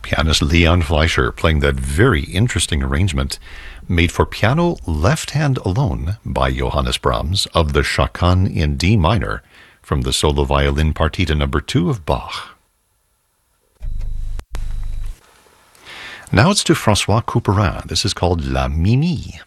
pianist Leon Fleischer playing that very interesting arrangement made for piano left hand alone by Johannes Brahms of the Chaconne in D minor from the solo violin partita number 2 of Bach. Now it's to François Couperin. This is called La Mimi.